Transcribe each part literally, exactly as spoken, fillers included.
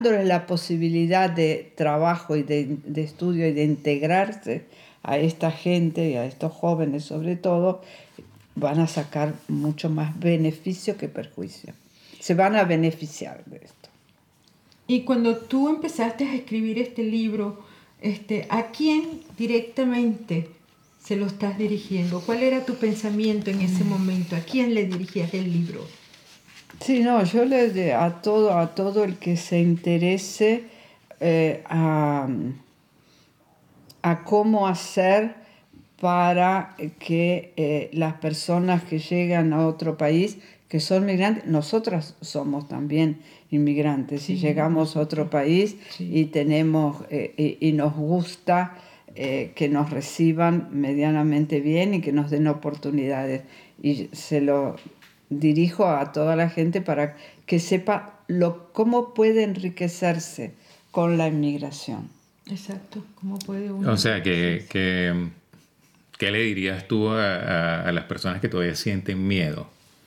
dándoles la posibilidad de trabajo y de, de estudio y de integrarse a esta gente y a estos jóvenes sobre todo, van a sacar mucho más beneficio que perjuicio. Se van a beneficiar de esto. Y cuando tú empezaste a escribir este libro, este, ¿a quién directamente se lo estás dirigiendo? ¿Cuál era tu pensamiento en ese momento? ¿A quién le dirigías el libro? Sí, no, yo le a todo, a todo el que se interese eh, a, a cómo hacer para que eh, las personas que llegan a otro país, que son migrantes, nosotras somos también inmigrantes, sí, y llegamos a otro país, sí, y tenemos eh, y, y nos gusta eh, que nos reciban medianamente bien y que nos den oportunidades. Y se lo dirijo a toda la gente para que sepa lo, cómo puede enriquecerse con la inmigración. Exacto, cómo puede uno. O sea, que, que, ¿qué le dirías tú a, a, a las personas que todavía sienten miedo?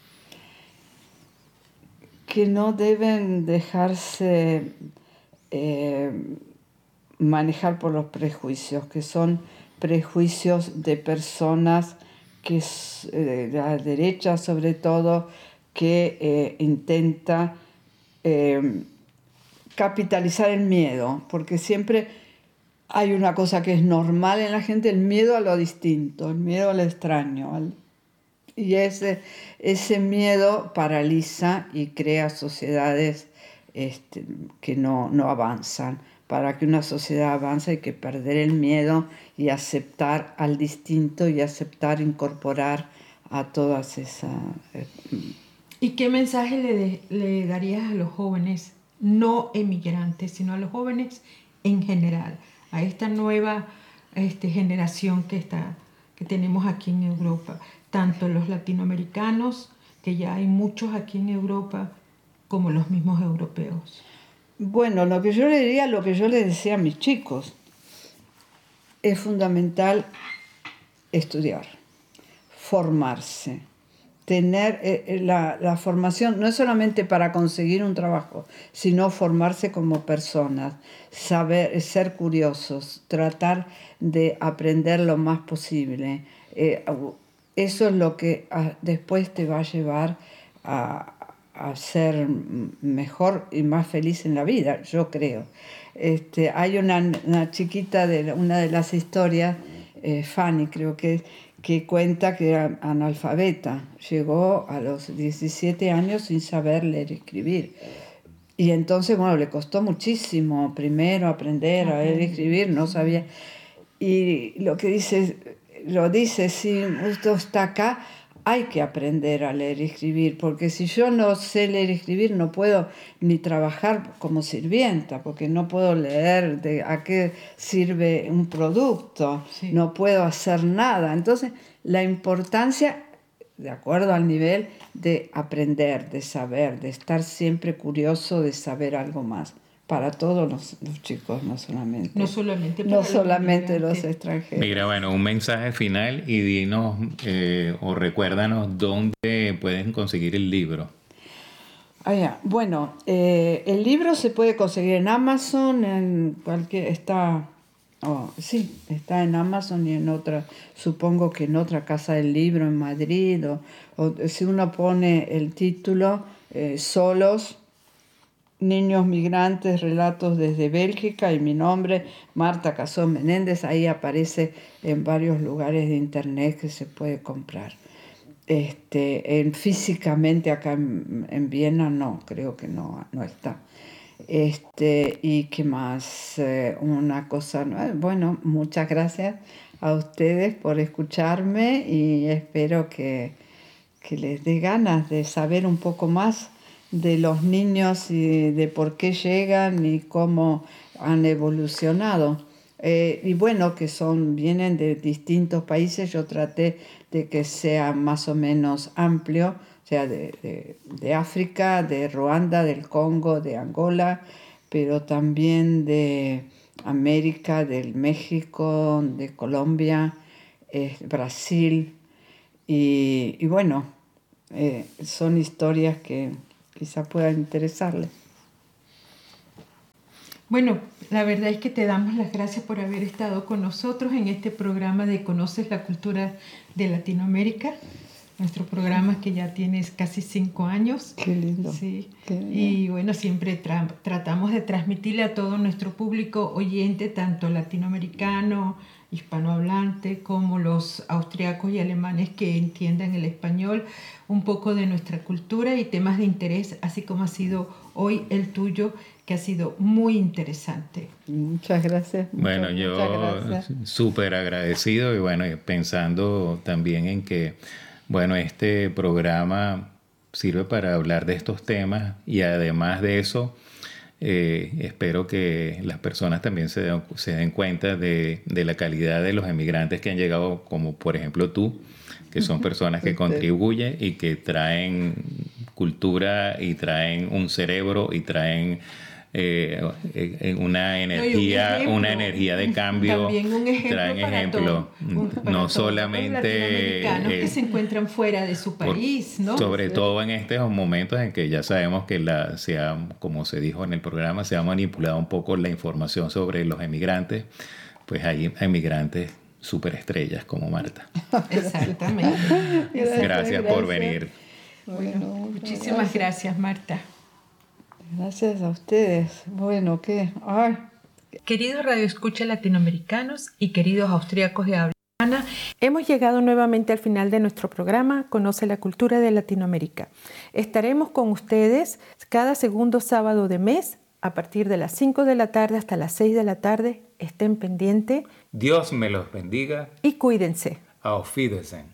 Que no deben dejarse eh, manejar por los prejuicios, que son prejuicios de personas que de la derecha sobre todo, que eh, intenta eh, capitalizar el miedo, porque siempre hay una cosa que es normal en la gente, el miedo a lo distinto, el miedo a lo extraño, al Y ese, ese miedo paraliza y crea sociedades este, que no, no avanzan. Para que una sociedad avance hay que perder el miedo y aceptar al distinto y aceptar incorporar a todas esas... Eh, ¿Y qué mensaje le, de, le darías a los jóvenes, no emigrantes, sino a los jóvenes en general, a esta nueva este, generación que, está, que tenemos aquí en Europa? Tanto los latinoamericanos, que ya hay muchos aquí en Europa, como los mismos europeos. Bueno, lo que yo le diría, lo que yo les decía a mis chicos, es fundamental estudiar, formarse, tener eh, la, la formación, no es solamente para conseguir un trabajo, sino formarse como personas, saber, ser curiosos, tratar de aprender lo más posible. Eh, eso es lo que a, después te va a llevar a, a ser mejor y más feliz en la vida, yo creo. Este, hay una, una chiquita de una de las historias, eh, Fanny creo que, que cuenta que era analfabeta, llegó a los diecisiete años sin saber leer y escribir. Y entonces, bueno, le costó muchísimo primero aprender a leer y escribir, no sabía. Y lo que dice, lo dice, si usted está acá, hay que aprender a leer y escribir, porque si yo no sé leer y escribir, no puedo ni trabajar como sirvienta, porque no puedo leer de a qué sirve un producto, sí, no puedo hacer nada. Entonces, la importancia, de acuerdo al nivel, de aprender, de saber, de estar siempre curioso, de saber algo más. Para todos los, los chicos, no solamente, no solamente, no solamente los extranjeros. Mira, bueno, un mensaje final y dinos eh, o recuérdanos dónde pueden conseguir el libro. Ah, ya. Bueno, eh, el libro se puede conseguir en Amazon, en cualquier, está, oh, sí, está en Amazon y en otra, supongo que en otra casa del libro en Madrid, o, o si uno pone el título eh, Solos, Niños Migrantes, Relatos desde Bélgica, y mi nombre, Marta Cazón Menéndez, ahí aparece en varios lugares de internet que se puede comprar. Este, en, físicamente acá en, en Viena no, creo que no, no está. Este, y qué más, eh, una cosa, bueno, muchas gracias a ustedes por escucharme y espero que, que les dé ganas de saber un poco más de los niños y de por qué llegan y cómo han evolucionado. Eh, y bueno, que son, vienen de distintos países, yo traté de que sea más o menos amplio, o sea, de, de, de África, de Ruanda, del Congo, de Angola, pero también de América, del México, de Colombia, eh, Brasil, y, y bueno, eh, son historias que quizá puedan interesarles. Bueno, la verdad es que te damos las gracias por haber estado con nosotros en este programa de Conoces la Cultura de Latinoamérica. Nuestro programa que ya tiene casi cinco años. Qué lindo. Sí. Qué lindo. Y bueno, siempre tra- tratamos de transmitirle a todo nuestro público oyente, tanto latinoamericano, hispanohablante, como los austriacos y alemanes que entiendan el español, un poco de nuestra cultura y temas de interés, así como ha sido hoy el tuyo, que ha sido muy interesante. Muchas gracias. Bueno, muchas, yo muchas gracias. súper agradecido y bueno, y pensando también en que, bueno, este programa sirve para hablar de estos temas y además de eso, eh, espero que las personas también se den, se den cuenta de, de la calidad de los emigrantes que han llegado, como por ejemplo tú, que son personas que contribuyen y que traen cultura y traen un cerebro y traen eh, eh, una energía, no, un una energía de cambio. También un ejemplo traen para ejemplo, todo, un, para no todos solamente los latinoamericanos eh, que se encuentran fuera de su país, por, ¿no? sobre todo en estos momentos en que ya sabemos que la, se ha, como se dijo en el programa, se ha manipulado un poco la información sobre los emigrantes, pues hay emigrantes superestrellas como Marta. Exactamente. Gracias, gracias por venir. Bueno, muchísimas gracias. gracias, Marta. Gracias a ustedes. Bueno, ¿qué? Ay. Queridos radioescuchas latinoamericanos y queridos austríacos de habla hispana, hemos llegado nuevamente al final de nuestro programa Conoce la Cultura de Latinoamérica. Estaremos con ustedes cada segundo sábado de mes a partir de las cinco de la tarde hasta las seis de la tarde. Estén pendientes. Dios me los bendiga. Y cuídense. Auf Wiedersehen.